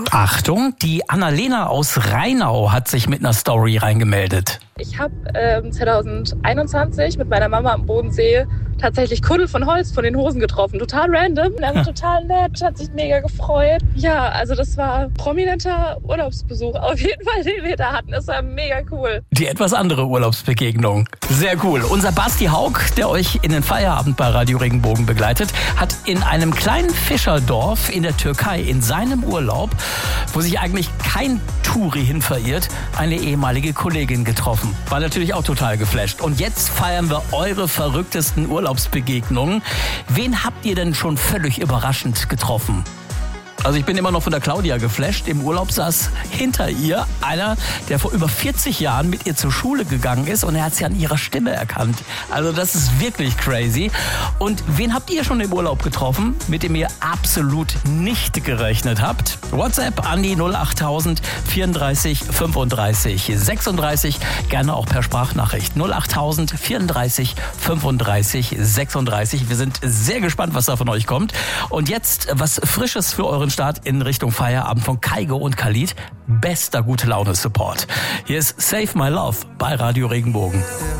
Achtung, die Annalena aus Rheinau hat sich mit einer Story reingemeldet. Ich habe 2021 mit meiner Mama am Bodensee tatsächlich Kuddel von Holst von den Hosen getroffen. Total random. Der war total nett, hat sich mega gefreut. Ja, also das war prominenter Urlaubsbesuch auf jeden Fall, den wir da hatten. Das war mega cool. Die etwas andere Urlaubsbegegnung. Sehr cool. Unser Basti Haug, der euch in den Feierabend bei Radio Regenbogen begleitet, hat in einem kleinen Fischerdorf in der Türkei in seinem Urlaub, wo sich eigentlich kein Touri hin verirrt, eine ehemalige Kollegin getroffen. War natürlich auch total geflasht. Und jetzt feiern wir eure verrücktesten Urlaubsbegegnungen. Wen habt ihr denn schon völlig überraschend getroffen? Also ich bin immer noch von der Claudia geflasht. Im Urlaub saß hinter ihr einer, der vor über 40 Jahren mit ihr zur Schule gegangen ist und er hat sie an ihrer Stimme erkannt. Also das ist wirklich crazy. Und wen habt ihr schon im Urlaub getroffen, mit dem ihr absolut nicht gerechnet habt? WhatsApp an die 08000 34 35 36. Gerne auch per Sprachnachricht. 08000 34 35 36. Wir sind sehr gespannt, was da von euch kommt. Und jetzt was Frisches für euren Start in Richtung Feierabend von Kaigo und Khalid. Bester Gute-Laune-Support. Hier ist Save My Love bei Radio Regenbogen.